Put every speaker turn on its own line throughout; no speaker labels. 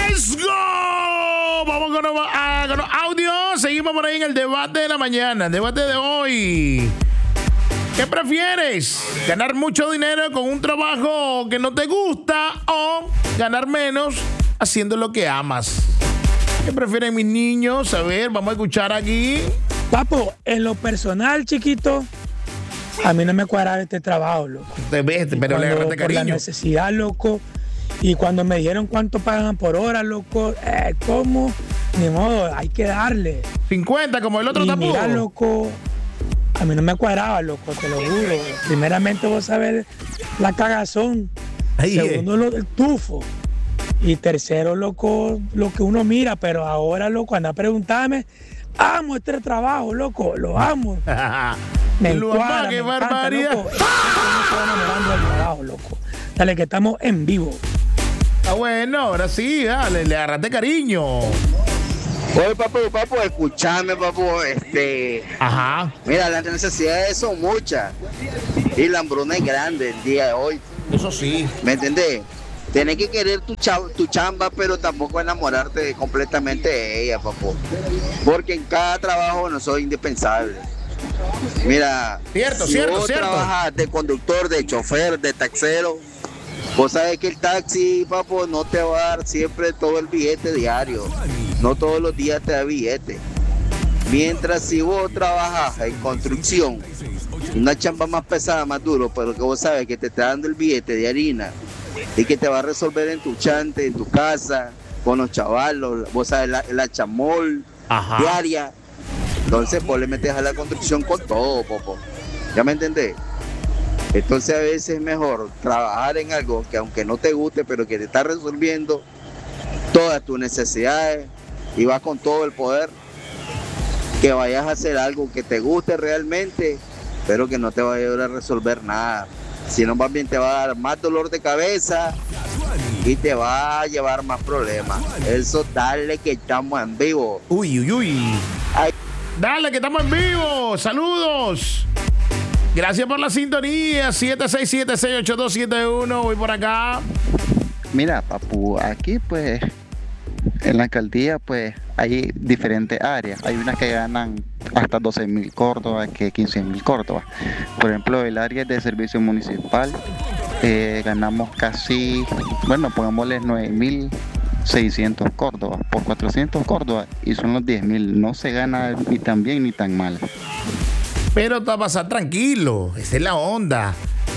¡Let's go! Vamos con los audios. Seguimos por ahí en el debate de la mañana. El debate de hoy. ¿Qué prefieres? ¿Ganar mucho dinero con un trabajo que no te gusta o ganar menos haciendo lo que amas? ¿Qué prefieren mis niños? A ver, vamos a escuchar aquí.
Papo, en lo personal, chiquito, a mí no me cuadraba este trabajo, loco.
Te ves, pero le agarraste
Por la
cariño.
necesidad, loco. Y cuando me dijeron cuánto pagan por hora, loco, ¿cómo? Ni modo, hay que darle.
50 como el otro
Y
tapudo.
mira, loco, a mí no me cuadraba, loco, te lo juro. Primeramente vos sabés la cagazón.
Ahí
Segundo, el tufo. Y tercero, loco, lo que uno mira. Pero ahora, loco, anda a preguntarme. Amo este trabajo, loco, lo amo. Me
Lo
encuadra,
ama,
me
qué
encanta,
barbaridad.
loco. Uno se va enamorando del trabajo, loco. Dale, que estamos en vivo.
Ah, bueno, ahora sí, dale, le agarraste cariño.
Oye, papu, escúchame, papu,
Ajá.
mira, las necesidades son muchas y la hambruna es grande el día de hoy,
Eso sí.
¿me entendés? Tienes que querer tu chamba, pero tampoco enamorarte completamente de ella, papu, porque en cada trabajo no soy indispensable. Mira,
Cierto,
si
cierto,
vos
cierto.
trabajas de conductor, de chofer, de taxero, vos sabés que el taxi, papu, no te va a dar siempre todo el billete diario. No todos los días te da billete. Mientras si vos trabajas en construcción, una chamba más pesada, más duro, pero que vos sabes que te está dando el billete de harina y que te va a resolver en tu chante, en tu casa, con los chavalos, vos sabes, la chamol
Ajá.
diaria. Entonces vos le metes a la construcción con todo, popo. ¿Ya me entendés? Entonces a veces es mejor trabajar en algo que aunque no te guste, pero que te está resolviendo todas tus necesidades y vas con todo el poder, que vayas a hacer algo que te guste realmente, pero que no te vaya a resolver nada. Si no, más bien te va a dar más dolor de cabeza y te va a llevar más problemas. Eso, dale que estamos en vivo.
Uy, uy, uy.
Ay.
Dale, que estamos en vivo. Saludos. Gracias por la sintonía. 767-68271. Voy por acá.
Mira, papu, aquí pues en la alcaldía pues hay diferentes áreas. Hay unas que ganan hasta 12.000 córdobas, que 15.000 córdobas. Por ejemplo, el área de servicio municipal ganamos casi, bueno, pongámosle 9.600 córdobas por 400 córdobas y son los 10.000. No se gana ni tan bien ni tan mal.
Pero te vas a pasar tranquilo. Esa es la onda.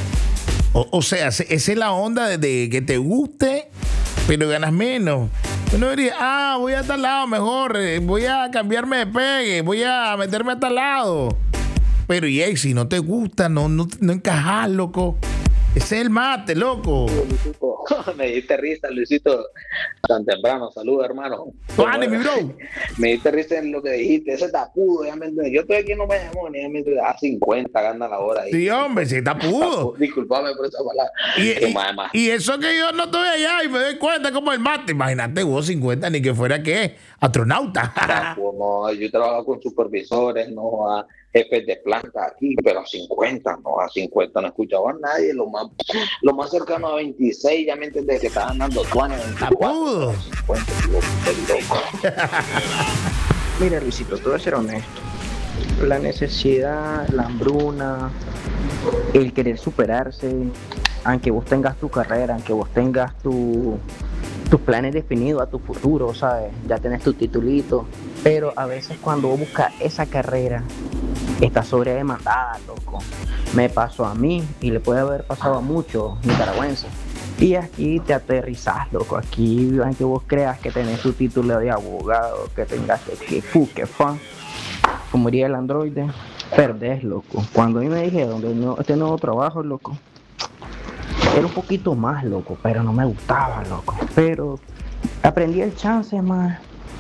O sea, esa es la onda de que te guste, pero ganas menos. Uno diría, voy a tal lado mejor, voy a cambiarme de pegue, voy a meterme a tal lado. Pero y si no te gusta, no encajas, loco. Ese es el mate, loco.
Luisito, me diste risa, Luisito, tan temprano. Saludos, hermano.
Juan, mi bro.
Me diste risa en lo que dijiste, ese tapudo, ya me entendí. Yo estoy aquí, no me llamo, ni me a 50 gana la hora.
Sí, hombre, si está pudo.
Disculpame por esa palabra.
Y eso que yo no estoy allá y me doy cuenta como el mate. Imagínate, hubo 50, ni que fuera ¿qué? Astronauta.
No, yo trabajo con supervisores, no a jefes de planta aquí, pero a 50 no escuchaba a nadie. Lo más cercano a 26, ya me entendés, que estaban dando tuanes.
Tapudo.
50, loco.
Mira, Luisito, te voy a ser honesto. La necesidad, la hambruna, el querer superarse, aunque vos tengas tu carrera, aunque vos tengas tus planes definidos a tu futuro, ¿sabes? Ya tenés tu titulito, pero a veces cuando vos buscas esa carrera, está sobredemandada, loco. Me pasó a mí y le puede haber pasado a muchos nicaragüenses. Y aquí te aterrizás, loco. Aquí, aunque vos creas que tenés tu título de abogado, que tengas que fan, como diría el androide, perdés, loco. Cuando a mí me dijeron de este nuevo trabajo, loco, era un poquito más, loco, pero no me gustaba, loco. Pero aprendí el chance más.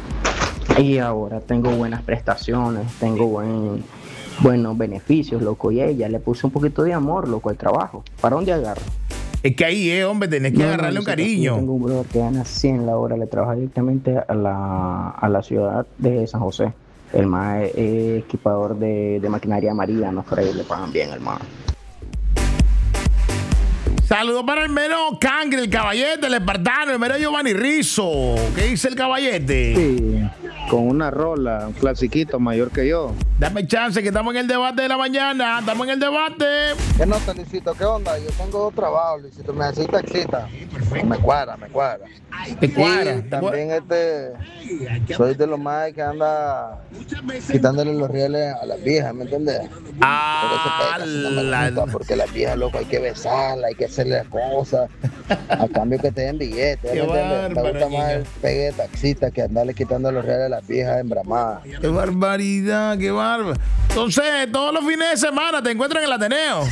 Y ahora tengo buenas prestaciones, tengo buenos beneficios, loco. Y ella le puse un poquito de amor, loco, al trabajo. ¿Para dónde agarro?
Es que ahí, hombre, tenés que agarrarle un cariño.
Tengo un brother que gana 100 la hora, le trabaja directamente a la ciudad de San José. El más equipador de maquinaria amarilla, no creo que le pagan bien, hermano.
Saludos para el mero Cangre, el caballete, el espartano, el mero Giovanni Rizzo. ¿Qué dice el caballete?
Sí, con una rola, un clasiquito mayor que yo.
Dame chance que estamos en el debate de la mañana. Estamos en el debate.
¿Qué nota, Luisito? ¿Qué onda? Yo tengo dos trabajos, Luisito. Me necesita excita. Me cuadra.
Te cuadra.
Y también soy de los más que anda quitándole los rieles a las viejas, ¿me entiendes? Por eso casi no me gusta, porque las viejas, loco, hay que besarla, hay que hacerle las cosas a cambio que te den billetes, ¿me entiendes? Me gusta más el pegue de taxista que andarle quitando los rieles a las viejas embramadas.
¡Qué barbaridad! ¡Qué bárbaro! Entonces, todos los fines de semana te encuentran en el Ateneo.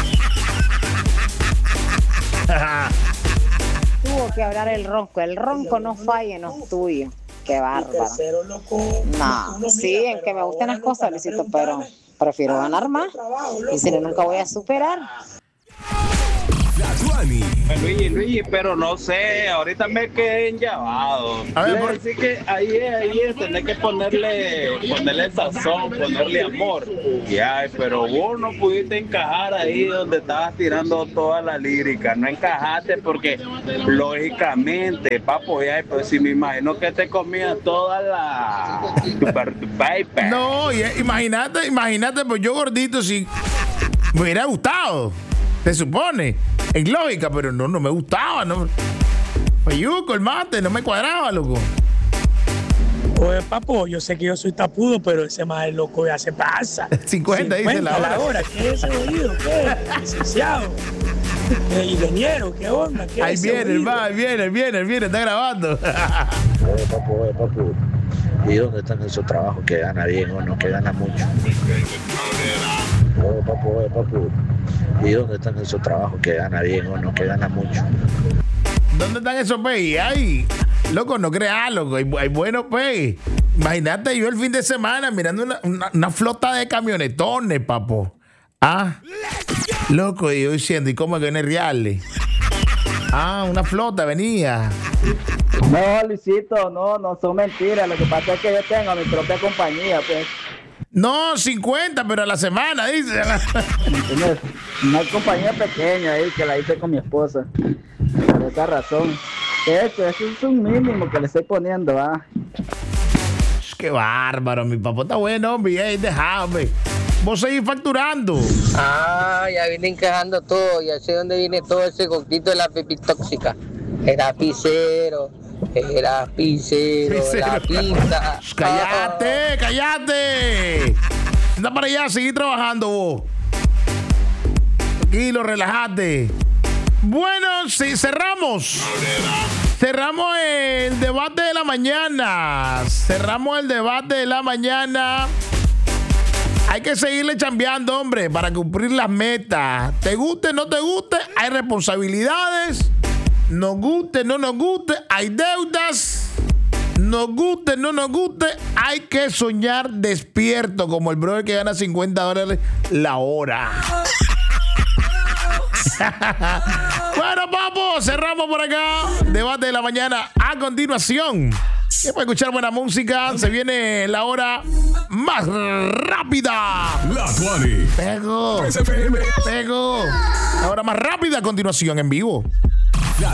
Tuvo que hablar el ronco no falla, no es tuyo. Qué bárbaro. No, sí, en que me gustan las cosas, Luisito, pero prefiero ganar más. Y si no, nunca voy a superar.
Luigi, pero no sé, ahorita me quedé enllavado. Así que ahí es tener que ponerle sazón, ponerle amor. Pero vos no pudiste encajar ahí donde estabas tirando toda la lírica, no encajaste porque lógicamente, papo, pues si me imagino que te comías toda la paper.
No, imagínate, pues yo gordito, si me hubiera gustado, se supone. En lógica, pero no me gustaba, no. Payuco, el mate, no me cuadraba, loco.
Oye, papo, yo sé que yo soy tapudo, pero ese más loco ya se pasa.
50 dice la hora.
¿Qué es ese oído? ¿Qué? Licenciado. Ingeniero, ¿qué onda? ¿Qué
ahí
es
viene, está grabando.
Papu. ¿Y dónde están esos trabajos que gana bien o no, que gana mucho? Papu. ¿Y dónde están esos trabajos que gana bien o no, que gana mucho?
¿Dónde están esos pegues? Ay, loco, no creas, loco, hay buenos pegues. Imagínate yo el fin de semana mirando una flota de camionetones, papo. Loco, y yo diciendo, ¿y cómo es que no es real? Una flota venía.
No, Luisito, no son mentiras. Lo que pasa es que yo tengo mi propia compañía, pues.
No, 50, pero a la semana, dice.
Una compañía pequeña ahí que la hice con mi esposa. Por esa razón. Eso es un mínimo que le estoy poniendo,
Qué bárbaro, mi papá está bueno, hombre. Déjame. Vos seguís facturando.
Ya vienen encajando todo. Ya sé dónde viene todo ese gordito de la pepitóxica. Era pisero, la pinta.
¡Cállate! Anda para allá, seguí trabajando vos. Tranquilo, relájate. Bueno, sí, cerramos el debate de la mañana. Hay que seguirle chambeando, hombre, para cumplir las metas. Te guste, no te guste, hay responsabilidades. Nos guste, no nos guste, hay deudas. Nos guste, no nos guste, hay que soñar despierto, como el brother que gana $50 la hora. Bueno, papo, cerramos por acá. Debate de la mañana. A continuación, que puede escuchar buena música. Se viene la hora más rápida.
La 20.
Pego. La hora más rápida a continuación en vivo.